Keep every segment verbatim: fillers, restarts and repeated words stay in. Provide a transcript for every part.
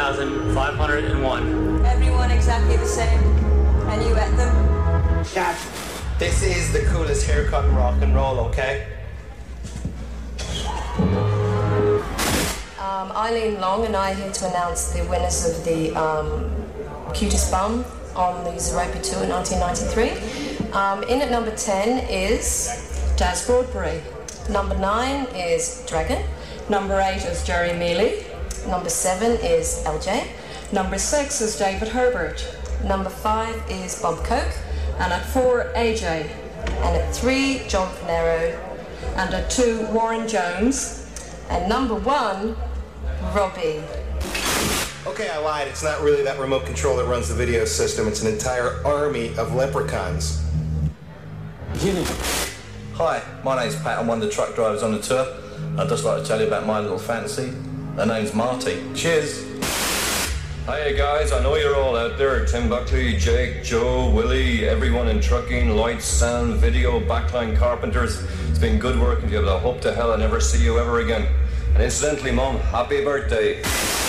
thousand five hundred one. Everyone exactly the same. And you at them? Dad, this is the coolest haircut in rock and roll, okay? Um, Eileen Long and I are here to announce the winners of the um, Cutest Bum on the Zoropia Tour in nineteen ninety-three. Um, in at number ten is Jazz Broadbury. Number nine is Dragon. Number eight is Jerry Mealy. Number seven is L J. Number six is David Herbert. Number five is Bob Coke. And at four, A J. And at three, John Panero. And at two, Warren Jones. And number one, Robbie. Okay, I lied. It's not really that remote control that runs the video system. It's an entire army of leprechauns. Hi, my name's Pat. I'm one of the truck drivers on the tour. I'd just like to tell you about my little fantasy. Her name's Marty. Cheers. Hiya guys, I know you're all out there. Tim Buckley, Jake, Joe, Willie, everyone in trucking, lights, sound, video, backline carpenters. It's been good working with you, but I hope to hell I never see you ever again. And incidentally, Mum, happy birthday.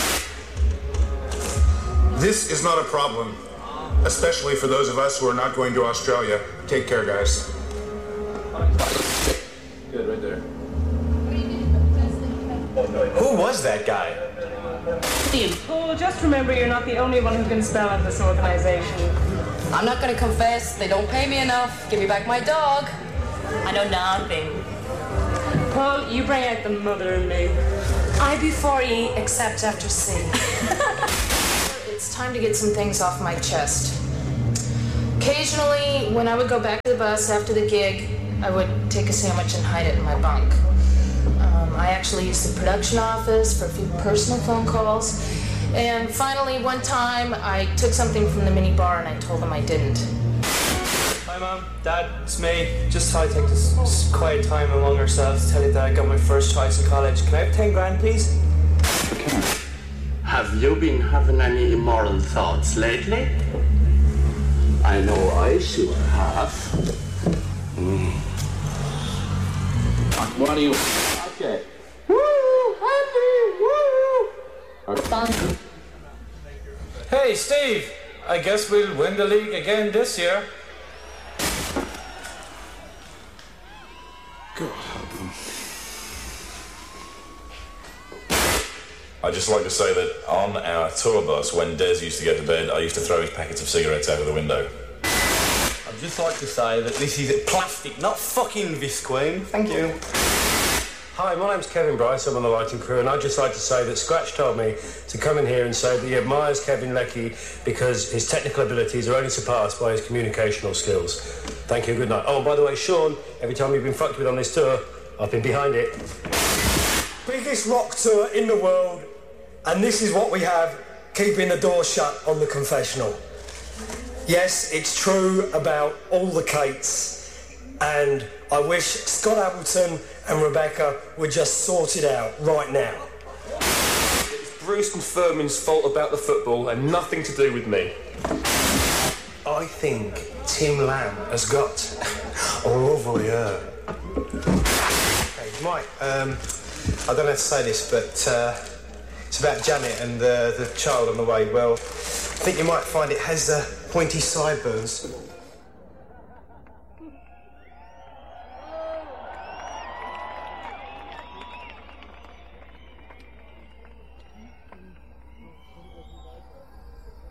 This is not a problem, especially for those of us who are not going to Australia. Take care, guys. Good, right there. Who was that guy? Oh, just remember you're not the only one who can spell in this organization. I'm not gonna confess. They don't pay me enough. Give me back my dog. I know nothing. Paul, you bring out the mother in me. I before E, except after C. It's time to get some things off my chest. Occasionally, when I would go back to the bus after the gig, I would take a sandwich and hide it in my bunk. Um, I actually used the production office for a few personal phone calls. And finally, one time, I took something from the mini bar and I told them I didn't. Hi Mum, Dad, it's me. Just thought I'd take this, this quiet time among ourselves to tell you that I got my first choice in college. Can I have ten grand, please? Have you been having any immoral thoughts lately? I know I sure have. Mm. What do you... Okay. Woo! Happy! Woo! Hey, Steve. I guess we'll win the league again this year. I'd just like to say that on our tour bus, when Des used to go to bed, I used to throw his packets of cigarettes out of the window. I'd just like to say that this is plastic, not fucking visqueen. Thank you. Hi, my name's Kevin Bryce. I'm on the lighting crew, and I'd just like to say that Scratch told me to come in here and say that he admires Kevin Leckie because his technical abilities are only surpassed by his communicational skills. Thank you, good night. Oh, and by the way, Sean, every time you've been fucked with on this tour, I've been behind it. Biggest rock tour in the world, and this is what we have, keeping the door shut on the confessional. Yes, it's true about all the Kates, and I wish Scott Appleton and Rebecca would just sort it out right now. It's Bruce and Furman's fault about the football and nothing to do with me. I think Tim Lamb has got a lovely hair. Okay, Mike, um, I don't know how to say this, but uh, it's about Janet and uh, the child on the way. Well, I think you might find it has uh, pointy sideburns.